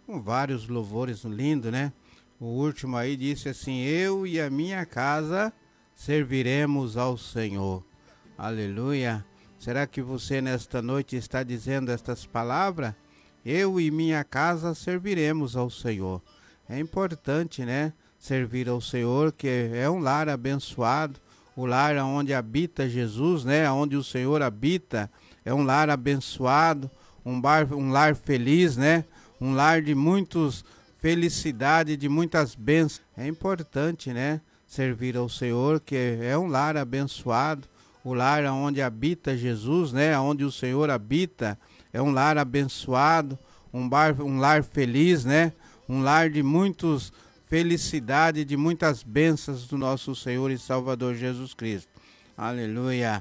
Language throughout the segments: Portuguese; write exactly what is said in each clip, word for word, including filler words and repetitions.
com vários louvores lindos, né? O último aí disse assim: eu e a minha casa serviremos ao Senhor. Aleluia. Será que você nesta noite está dizendo estas palavras? Eu e minha casa serviremos ao Senhor. É importante, né? Servir ao Senhor, que é um lar abençoado, o lar onde habita Jesus, né? Onde o Senhor habita, é um lar abençoado, um lar, um lar feliz, né? Um lar de muitos felicidade, de muitas bênçãos. É importante, né? Servir ao Senhor, que é um lar abençoado, o lar onde habita Jesus, né? Onde o Senhor habita, é um lar abençoado, um lar, um lar feliz, né? Um lar de muitos felicidade, de muitas bênçãos do nosso Senhor e Salvador Jesus Cristo. Aleluia.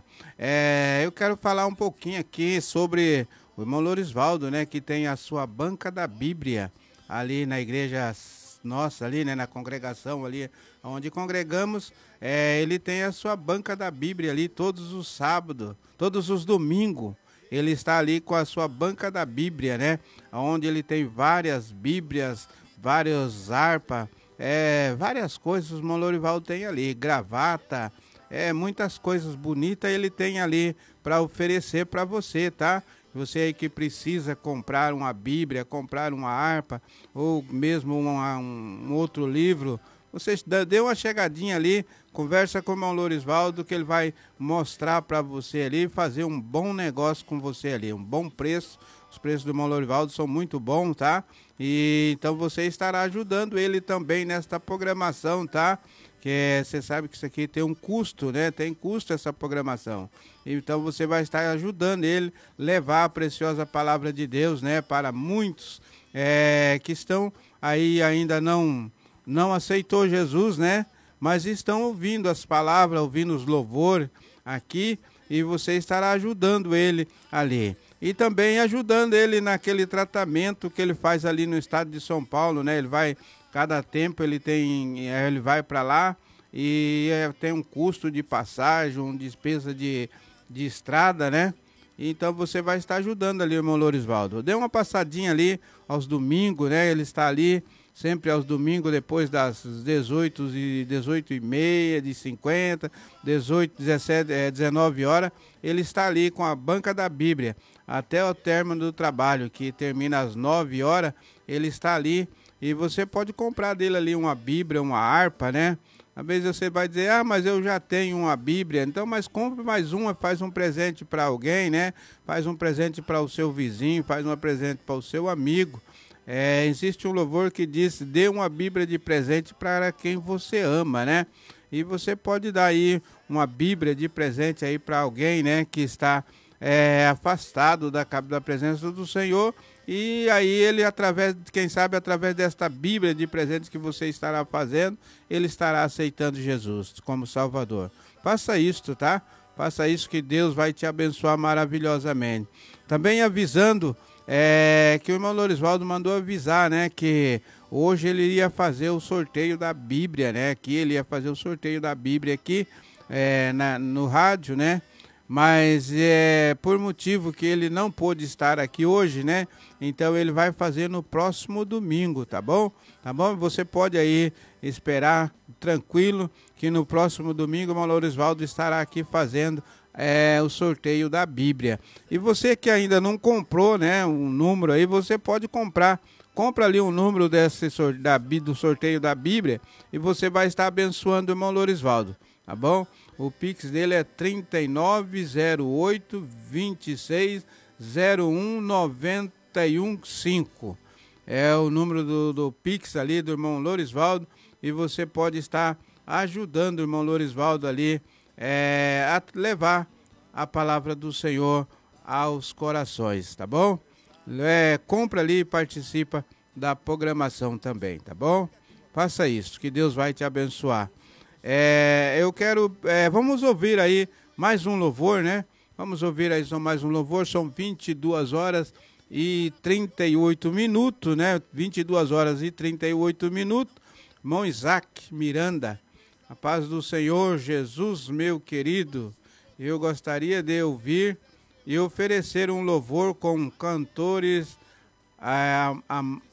É, eu quero falar um pouquinho aqui sobre o irmão Lorisvaldo, né? Que tem a sua banca da Bíblia ali na igreja nossa, ali, né? Na congregação ali, onde congregamos, é, ele tem a sua banca da Bíblia ali todos os sábados, todos os domingos. Ele está ali com a sua banca da Bíblia, né? Onde ele tem várias Bíblias, várias harpas, é, várias coisas o irmão Lorisvaldo tem ali, gravata, é, muitas coisas bonitas ele tem ali para oferecer para você, tá? Você aí que precisa comprar uma Bíblia, comprar uma harpa, ou mesmo uma, um, um outro livro, você dê uma chegadinha ali, conversa com o irmão Lorisvaldo, que ele vai mostrar para você ali, fazer um bom negócio com você ali, um bom preço. Os preços do irmão Lorisvaldo são muito bons, tá? E então você estará ajudando ele também nesta programação, tá? Que você sabe que isso aqui tem um custo, né? Tem custo essa programação. Então você vai estar ajudando ele levar a preciosa palavra de Deus, né? Para muitos é, que estão aí ainda não não aceitou Jesus, né? Mas estão ouvindo as palavras, ouvindo os louvores aqui, e você estará ajudando ele ali. E também ajudando ele naquele tratamento que ele faz ali no estado de São Paulo, né? Ele vai, cada tempo ele tem, ele vai para lá e é, tem um custo de passagem, uma despesa de, de estrada, né? Então você vai estar ajudando ali o irmão Lorisvaldo. Dê uma passadinha ali aos domingos, né? Ele está ali sempre aos domingos, depois das dezoito e dezoito e meia, de cinquenta, dezoito, dezessete, dezenove horas, ele está ali com a banca da Bíblia, até o término do trabalho, que termina às nove horas, ele está ali, e você pode comprar dele ali uma Bíblia, uma harpa, né? Às vezes você vai dizer, ah, mas eu já tenho uma Bíblia, então, mas compre mais uma, faz um presente para alguém, né? Faz um presente para o seu vizinho, faz um presente para o seu amigo. É, existe um louvor que diz, dê uma Bíblia de presente para quem você ama, né? E você pode dar aí uma Bíblia de presente aí para alguém, né? Que está é, afastado da, da presença do Senhor. E aí ele, através, quem sabe, através desta Bíblia de presentes que você estará fazendo, ele estará aceitando Jesus como Salvador. Faça isto, tá? Faça isso que Deus vai te abençoar maravilhosamente. Também avisando... É, que o irmão Lorisvaldo mandou avisar, né, que hoje ele iria fazer o sorteio da Bíblia, né, que ele ia fazer o sorteio da Bíblia aqui é, na, no rádio, né, mas é, por motivo que ele não pôde estar aqui hoje, né, então ele vai fazer no próximo domingo, tá bom? Tá bom? Você pode aí esperar tranquilo que no próximo domingo o irmão Lorisvaldo estará aqui fazendo É, o sorteio da Bíblia. E você que ainda não comprou, né, um número aí, você pode comprar. Compra ali um número desse, da, do sorteio da Bíblia e você vai estar abençoando o irmão Lorisvaldo, tá bom? O Pix dele é trinta e nove, zero oito, vinte e seis, zero um, noventa e um, cinco. É o número do, do Pix ali do irmão Lorisvaldo e você pode estar ajudando o irmão Lorisvaldo ali É, a levar a palavra do Senhor aos corações, tá bom? É, compra ali e participa da programação também, tá bom? Faça isso, que Deus vai te abençoar. É, eu quero, é, vamos ouvir aí mais um louvor, né? Vamos ouvir aí mais um louvor, são vinte e duas horas e trinta e oito minutos, né? vinte e duas horas e trinta e oito minutos. Irmão Isaac Miranda, a paz do Senhor Jesus, meu querido, eu gostaria de ouvir e oferecer um louvor com cantores a, a,